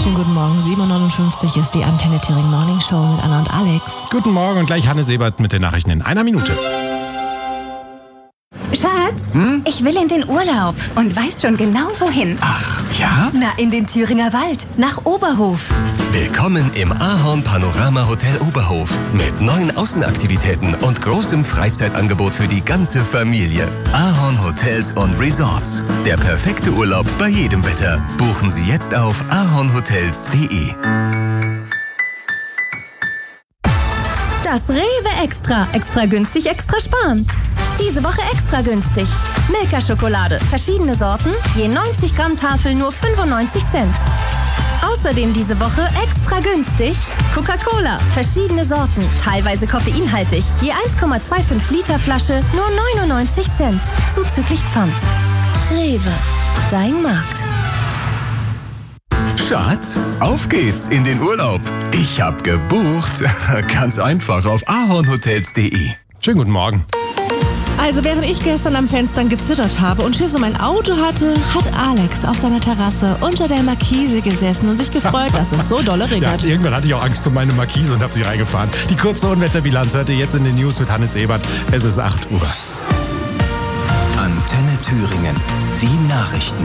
Schönen guten Morgen. 7:59 ist die Antenne Thüringen Morning Show mit Anna und Alex. Guten Morgen und gleich Hanne Sebert mit den Nachrichten in einer Minute. Schatz, ich will in den Urlaub und weiß schon genau wohin. Ach, ja? Na, in den Thüringer Wald, nach Oberhof. Willkommen im Ahorn Panorama Hotel Oberhof mit neuen Außenaktivitäten und großem Freizeitangebot für die ganze Familie. Ahorn Hotels und Resorts. Der perfekte Urlaub bei jedem Wetter. Buchen Sie jetzt auf ahornhotels.de. Das Rewe Extra. Extra günstig, extra sparen. Diese Woche extra günstig. Milka-Schokolade. Verschiedene Sorten. Je 90 Gramm Tafel nur 95 Cent. Außerdem diese Woche extra günstig Coca-Cola. Verschiedene Sorten. Teilweise koffeinhaltig. Je 1,25 Liter Flasche nur 99 Cent. Zuzüglich Pfand. Rewe. Dein Markt. Schatz, auf geht's in den Urlaub. Ich hab gebucht. Ganz einfach auf ahornhotels.de. Schönen guten Morgen. Also während ich gestern am Fenstern gezittert habe und Schiss um mein Auto hatte, hat Alex auf seiner Terrasse unter der Markise gesessen und sich gefreut, dass es so dolle regnet. Ja, irgendwann hatte ich auch Angst um meine Markise und habe sie reingefahren. Die kurze Unwetterbilanz hört ihr jetzt in den News mit Hannes Ebert. Es ist 8 Uhr. Antenne Thüringen. Die Nachrichten.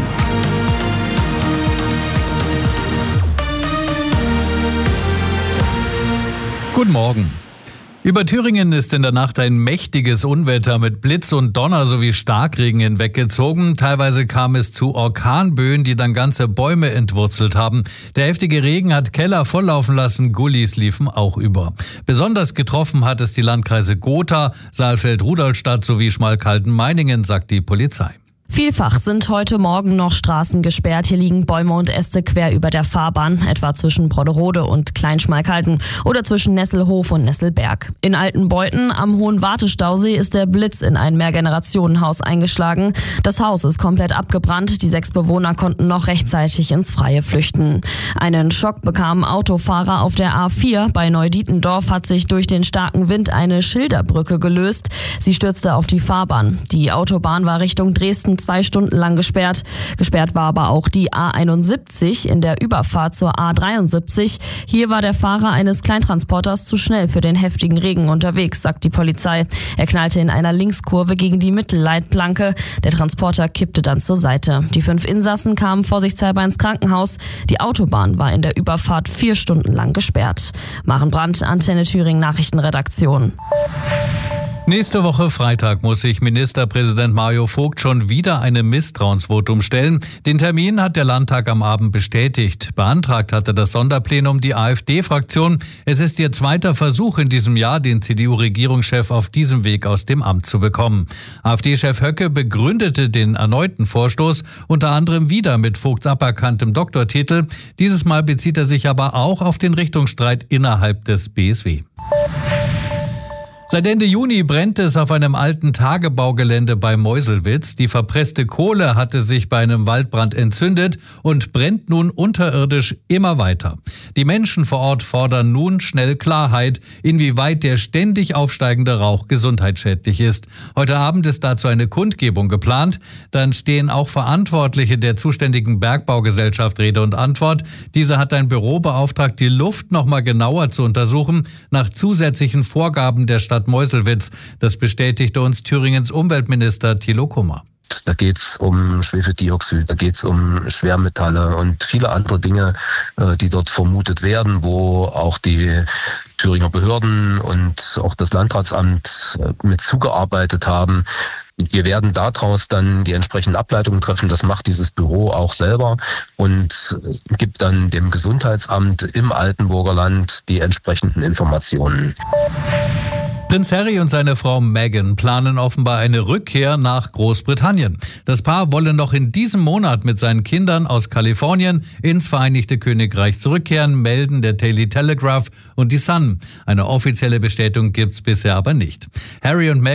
Guten Morgen. Über Thüringen ist in der Nacht ein mächtiges Unwetter mit Blitz und Donner sowie Starkregen hinweggezogen. Teilweise kam es zu Orkanböen, die dann ganze Bäume entwurzelt haben. Der heftige Regen hat Keller volllaufen lassen, Gullis liefen auch über. Besonders getroffen hat es die Landkreise Gotha, Saalfeld-Rudolstadt sowie Schmalkalden-Meiningen, sagt die Polizei. Vielfach sind heute Morgen noch Straßen gesperrt. Hier liegen Bäume und Äste quer über der Fahrbahn, etwa zwischen Brodderode und Kleinschmalkalden oder zwischen Nesselhof und Nesselberg. In Altenbeuthen am Hohen Wartestausee ist der Blitz in ein Mehrgenerationenhaus eingeschlagen. Das Haus ist komplett abgebrannt. Die 6 Bewohner konnten noch rechtzeitig ins Freie flüchten. Einen Schock bekamen Autofahrer auf der A4. Bei Neudietendorf hat sich durch den starken Wind eine Schilderbrücke gelöst. Sie stürzte auf die Fahrbahn. Die Autobahn war Richtung Dresden 2 Stunden lang gesperrt. Gesperrt war aber auch die A71 in der Überfahrt zur A73. Hier war der Fahrer eines Kleintransporters zu schnell für den heftigen Regen unterwegs, sagt die Polizei. Er knallte in einer Linkskurve gegen die Mittelleitplanke. Der Transporter kippte dann zur Seite. Die 5 Insassen kamen vorsichtshalber ins Krankenhaus. Die Autobahn war in der Überfahrt 4 Stunden lang gesperrt. Maren Brandt, Antenne Thüringen Nachrichtenredaktion. Nächste Woche Freitag muss sich Ministerpräsident Mario Vogt schon wieder einem Misstrauensvotum stellen. Den Termin hat der Landtag am Abend bestätigt. Beantragt hatte das Sonderplenum die AfD-Fraktion. Es ist ihr zweiter Versuch in diesem Jahr, den CDU-Regierungschef auf diesem Weg aus dem Amt zu bekommen. AfD-Chef Höcke begründete den erneuten Vorstoß unter anderem wieder mit Vogts aberkanntem Doktortitel. Dieses Mal bezieht er sich aber auch auf den Richtungsstreit innerhalb des BSW. Seit Ende Juni brennt es auf einem alten Tagebaugelände bei Meuselwitz. Die verpresste Kohle hatte sich bei einem Waldbrand entzündet und brennt nun unterirdisch immer weiter. Die Menschen vor Ort fordern nun schnell Klarheit, inwieweit der ständig aufsteigende Rauch gesundheitsschädlich ist. Heute Abend ist dazu eine Kundgebung geplant. Dann stehen auch Verantwortliche der zuständigen Bergbaugesellschaft Rede und Antwort. Diese hat ein Büro beauftragt, die Luft noch mal genauer zu untersuchen, nach zusätzlichen Vorgaben der Stadt Meuselwitz. Das bestätigte uns Thüringens Umweltminister Thilo Kummer. Da geht es um Schwefeldioxid, da geht es um Schwermetalle und viele andere Dinge, die dort vermutet werden, wo auch die Thüringer Behörden und auch das Landratsamt mit zugearbeitet haben. Wir werden daraus dann die entsprechenden Ableitungen treffen. Das macht dieses Büro auch selber und gibt dann dem Gesundheitsamt im Altenburger Land die entsprechenden Informationen. Prinz Harry und seine Frau Meghan planen offenbar eine Rückkehr nach Großbritannien. Das Paar wolle noch in diesem Monat mit seinen Kindern aus Kalifornien ins Vereinigte Königreich zurückkehren, melden der Daily Telegraph und die Sun. Eine offizielle Bestätigung gibt's bisher aber nicht. Harry und Meghan